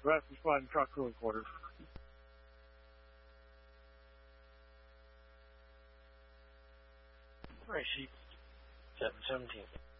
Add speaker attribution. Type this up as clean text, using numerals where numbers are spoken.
Speaker 1: Rest is flying truck cooling quarters.
Speaker 2: Right, sheep 717.